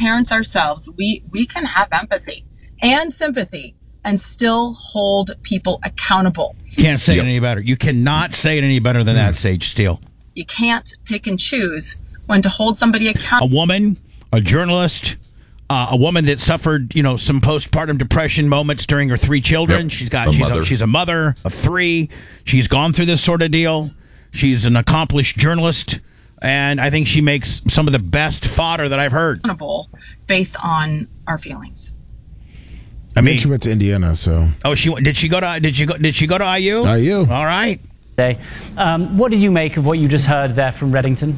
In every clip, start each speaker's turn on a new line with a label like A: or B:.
A: parents ourselves, we can have empathy and sympathy and still hold people accountable.
B: Can't say it any better. You cannot say it any better than that, Sage Steele.
A: You can't pick and choose when to hold somebody accountable.
B: A woman, a journalist, a woman that suffered, some postpartum depression moments during her 3 children.
C: Yep.
B: She's a mother of 3. She's gone through this sort of deal. She's an accomplished journalist, and I think she makes some of the best fodder that I've heard.
A: Based on our feelings.
D: I mean, she went to Indiana, so.
B: Oh, did she go to IU?
D: IU.
B: All right.
E: What did you make of what you just heard there from Reddington?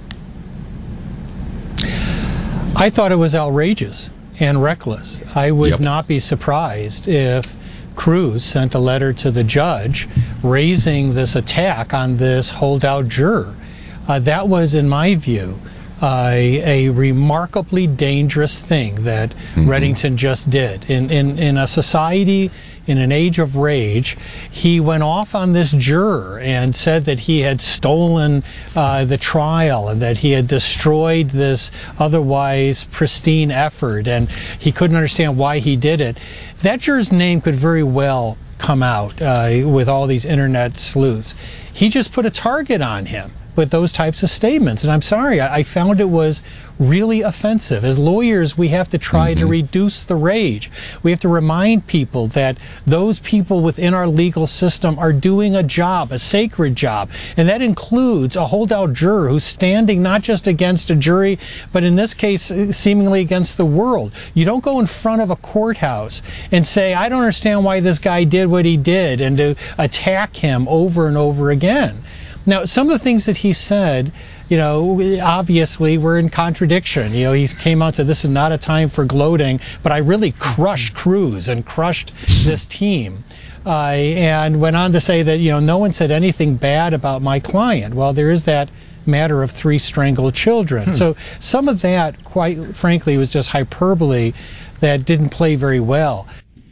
F: I thought it was outrageous and reckless. I would not be surprised if Cruz sent a letter to the judge raising this attack on this holdout juror. That was, in my view, a remarkably dangerous thing that Reddington just did. In a society, in an age of rage, he went off on this juror and said that he had stolen the trial and that he had destroyed this otherwise pristine effort, and he couldn't understand why he did it. That juror's name could very well come out with all these internet sleuths. He just put a target on him with those types of statements. And I'm sorry, I found it was really offensive. As lawyers, we have to try to reduce the rage. We have to remind people that those people within our legal system are doing a job, a sacred job. And that includes a holdout juror who's standing not just against a jury, but in this case, seemingly against the world. You don't go in front of a courthouse and say, I don't understand why this guy did what he did, and to attack him over and over again. Now, some of the things that he said, obviously were in contradiction. He came out and said, this is not a time for gloating, but I really crushed Cruz and crushed this team. And went on to say that, no one said anything bad about my client. Well, there is that matter of 3 strangled children. So some of that, quite frankly, was just hyperbole that didn't play very well.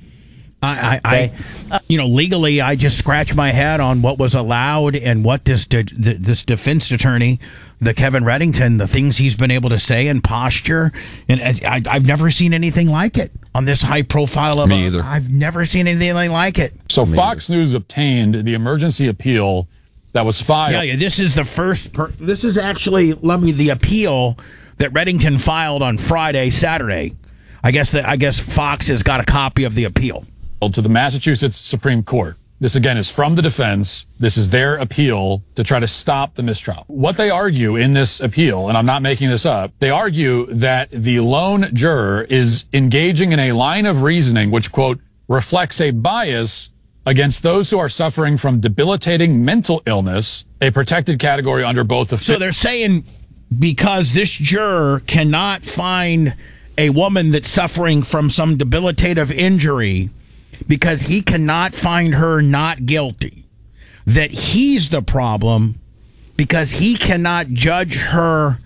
B: Legally, I just scratch my head on what was allowed and what this defense attorney, the Kevin Reddington, the things he's been able to say and posture, and I've never seen anything like it on this high profile of.
C: Me either.
B: I've never seen anything like it.
G: So Fox News obtained the emergency appeal that was filed.
B: Yeah. This is the first. This is actually the appeal that Reddington filed on Saturday. I guess Fox has got a copy of the appeal
G: to the Massachusetts Supreme Court. This, again, is from the defense. This is their appeal to try to stop the mistrial. What they argue in this appeal, and I'm not making this up, they argue that the lone juror is engaging in a line of reasoning which, quote, reflects a bias against those who are suffering from debilitating mental illness, a protected category under both the...
B: So they're saying because this juror cannot find a woman that's suffering from some debilitative injury, because he cannot find her not guilty, that he's the problem because he cannot judge her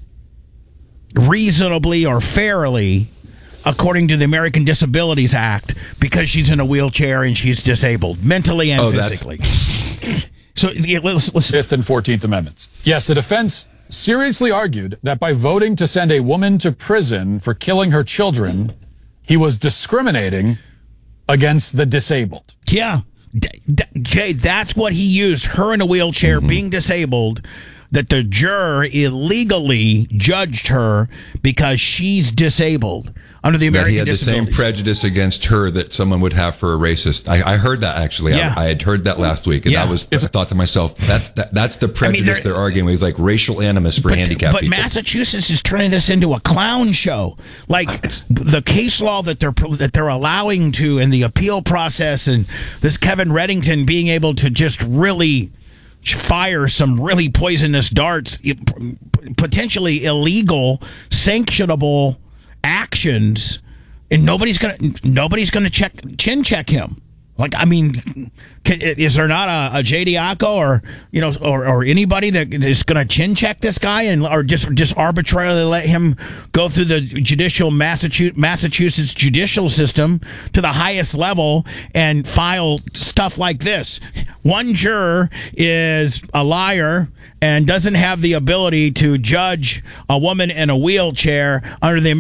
B: reasonably or fairly according to the American Disabilities Act because she's in a wheelchair and she's disabled mentally and physically. So listen.
G: 5th and 14th Amendments. Yes, the defense seriously argued that by voting to send a woman to prison for killing her children, he was discriminating against the disabled.
B: Yeah. Jay, that's what he used, her in a wheelchair, being disabled, that the juror illegally judged her because she's disabled under the American
C: Disabilities Act. He had the same prejudice against her that someone would have for a racist. I heard that, actually.
B: Yeah.
C: I had heard that last week, and I thought to myself, that's the prejudice they're arguing. It's like racial animus for handicapped people.
B: But Massachusetts is turning this into a clown show. Like the case law that they're allowing to in the appeal process, and this Kevin Reddington being able to just really fire some really poisonous darts, potentially illegal, sanctionable actions, and nobody's gonna chin check him. Like, I mean, is there not a J.D. Acco or anybody that is going to chin check this guy or just arbitrarily let him go through the Massachusetts judicial system to the highest level and file stuff like this? One juror is a liar and doesn't have the ability to judge a woman in a wheelchair under the